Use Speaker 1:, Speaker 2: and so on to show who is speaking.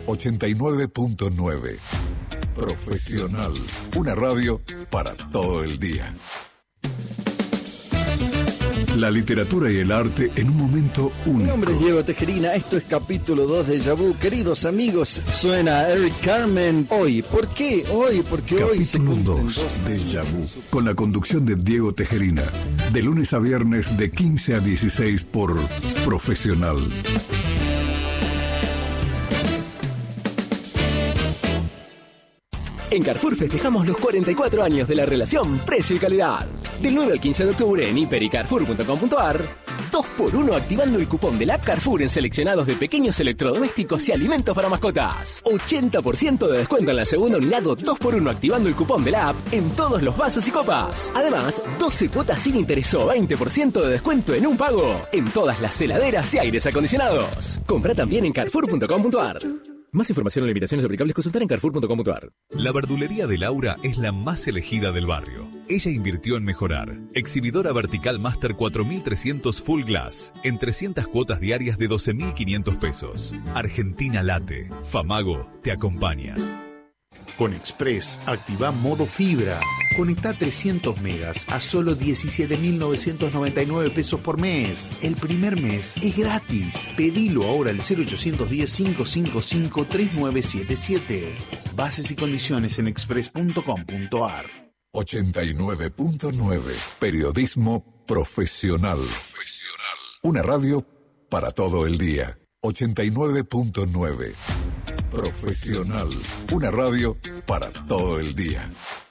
Speaker 1: 89.9. Profesional. Una radio para todo el día. La literatura y el arte en un momento único.
Speaker 2: Mi nombre es Diego Tejerina, esto es capítulo 2 de Déjà Vu. Queridos amigos, suena Eric Carmen. Hoy, ¿por qué? Hoy, porque
Speaker 1: capítulo
Speaker 2: hoy se cumplen
Speaker 1: 2 de Déjà Vu, con la conducción de Diego Tejerina, de lunes a viernes de 15 a 16 por Profesional.
Speaker 3: En Carrefour festejamos los 44 años de la relación precio y calidad. Del 9 al 15 de octubre en hiper y carrefour.com.ar, 2x1 activando el cupón del app Carrefour en seleccionados de pequeños electrodomésticos y alimentos para mascotas. 80% de descuento en la segunda unidad o 2x1 activando el cupón de la app en todos los vasos y copas. Además, 12 cuotas sin interés o 20% de descuento en un pago en todas las heladeras y aires acondicionados. Compra también en carrefour.com.ar. Más información o limitaciones aplicables, consultar en carrefour.com.ar.
Speaker 4: La verdulería de Laura es la más elegida del barrio. Ella invirtió en mejorar. Exhibidora vertical Master 4300 Full Glass en 300 cuotas diarias de 12.500 pesos. Argentina Late. Famago te acompaña.
Speaker 5: Con Express, activa modo fibra. Conectá 300 megas a solo 17.999 pesos por mes. El primer mes es gratis. Pedilo ahora al 0810-555-3977. Bases y condiciones en express.com.ar.
Speaker 1: 89.9. Periodismo profesional. Una radio para todo el día. 89.9. Profesional. Una radio para todo el día.